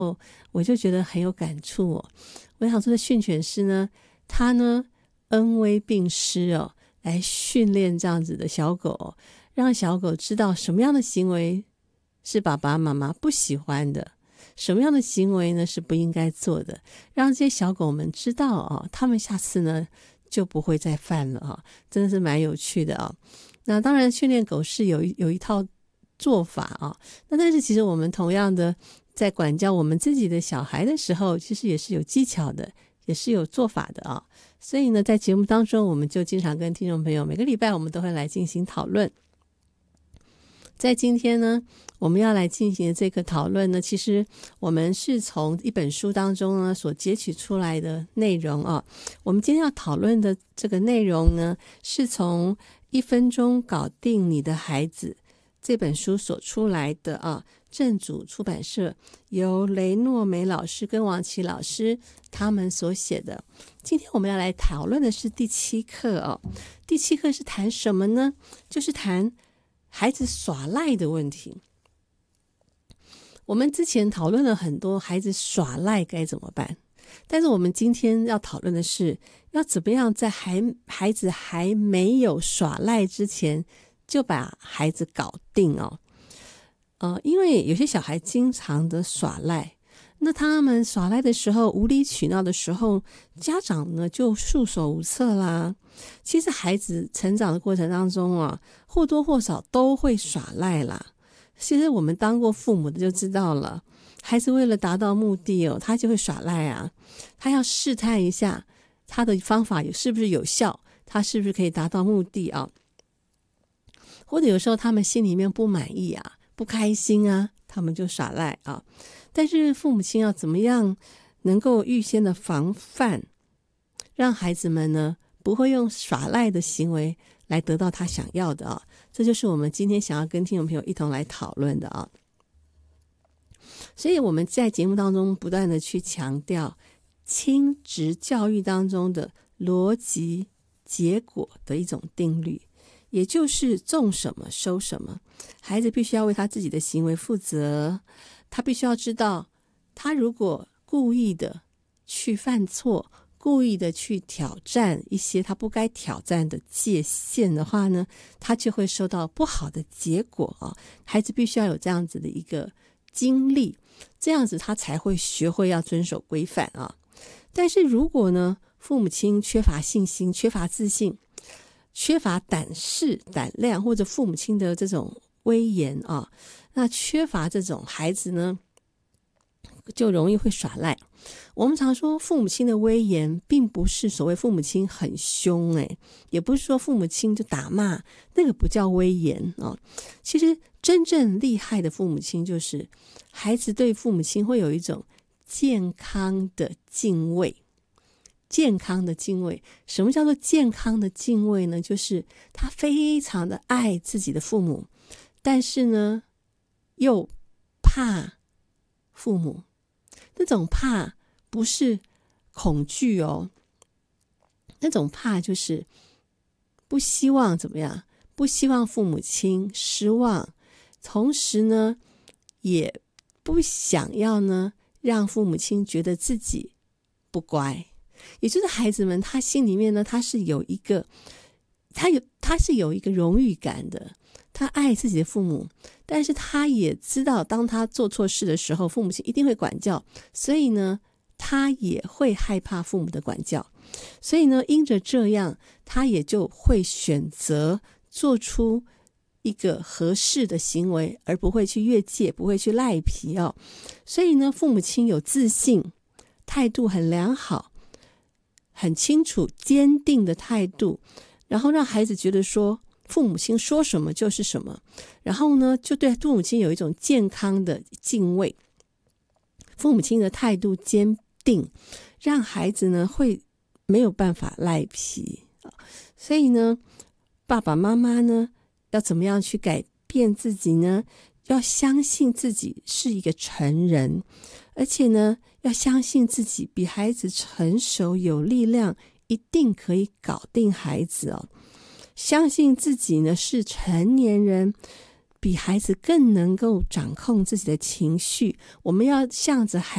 我就觉得很有感触哦。我想说的训犬师呢，他呢恩威并施哦，来训练这样子的小狗哦，让小狗知道什么样的行为是爸爸妈妈不喜欢的，什么样的行为呢是不应该做的，让这些小狗们知道哦，他们下次呢就不会再犯了哦，真的是蛮有趣的哦。那当然训练狗是有一套做法啊，那但是其实我们同样的在管教我们自己的小孩的时候，其实也是有技巧的，也是有做法的啊。所以呢，在节目当中，我们就经常跟听众朋友，每个礼拜我们都会来进行讨论。在今天呢，我们要来进行的这个讨论呢，其实我们是从一本书当中呢所截取出来的内容啊。我们今天要讨论的这个内容呢，是从1分钟搞定你的孩子这本书所出来的啊，正主出版社由雷诺梅老师跟王琦老师他们所写的。今天我们要来讨论的是第7课哦。第7课是谈什么呢？就是谈孩子耍赖的问题。我们之前讨论了很多孩子耍赖该怎么办，但是我们今天要讨论的是要怎么样在孩子还没有耍赖之前就把孩子搞定哦。因为有些小孩经常的耍赖，那他们耍赖的时候无理取闹的时候，家长呢就束手无策啦。其实孩子成长的过程当中啊，或多或少都会耍赖啦。其实我们当过父母的就知道了，孩子为了达到目的哦，他就会耍赖啊。他要试探一下他的方法是不是有效，他是不是可以达到目的啊。或者有时候他们心里面不满意啊，不开心啊，他们就耍赖啊。但是父母亲要怎么样能够预先的防范，让孩子们呢不会用耍赖的行为来得到他想要的啊。这就是我们今天想要跟听众朋友一同来讨论的啊。所以我们在节目当中不断的去强调亲职教育当中的逻辑结果的一种定律，也就是种什么收什么。孩子必须要为他自己的行为负责，他必须要知道，他如果故意的去犯错，故意的去挑战一些他不该挑战的界限的话呢，他就会收到不好的结果啊。孩子必须要有这样子的一个经历，这样子他才会学会要遵守规范啊。但是如果呢，父母亲缺乏信心，缺乏自信，缺乏胆识胆量，或者父母亲的这种威严啊，那缺乏这种孩子呢就容易会耍赖。我们常说父母亲的威严并不是所谓父母亲很凶也不是说父母亲就打骂，那个不叫威严啊。其实真正厉害的父母亲就是孩子对父母亲会有一种健康的敬畏。健康的敬畏，什么叫做健康的敬畏呢？就是他非常的爱自己的父母，但是呢又怕父母。那种怕不是恐惧哦，那种怕就是不希望怎么样，不希望父母亲失望，同时呢也不想要呢让父母亲觉得自己不乖。也就是孩子们他心里面呢，他是有一个荣誉感的，他爱自己的父母，但是他也知道当他做错事的时候，父母亲一定会管教，所以呢他也会害怕父母的管教，所以呢因着这样，他也就会选择做出一个合适的行为，而不会去越界，不会去赖皮哦。所以呢父母亲有自信，态度很良好，很清楚坚定的态度，然后让孩子觉得说父母亲说什么就是什么，然后呢就对父母亲有一种健康的敬畏，父母亲的态度坚定，让孩子呢会没有办法赖皮。所以呢爸爸妈妈呢要怎么样去改变自己呢？要相信自己是一个成人，而且呢要相信自己比孩子成熟有力量，一定可以搞定孩子哦。相信自己呢是成年人，比孩子更能够掌控自己的情绪。我们要向着孩